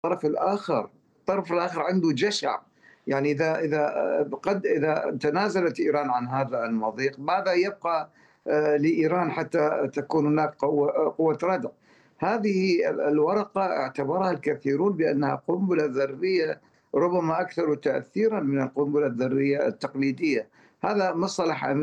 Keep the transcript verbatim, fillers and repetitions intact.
الطرف الآخر، الطرف الآخر عنده جشع، يعني إذا إذا آآ قد إذا تنازلت إيران عن هذا المضيق، ماذا يبقى آآ لإيران حتى تكون هناك قوة قوة ردع؟ هذه ال الورقة اعتبرها الكثيرون بأنها قنبلة ذرية ربما أكثر تأثيرًا من القنبلة الذرية التقليدية، هذا مصطلح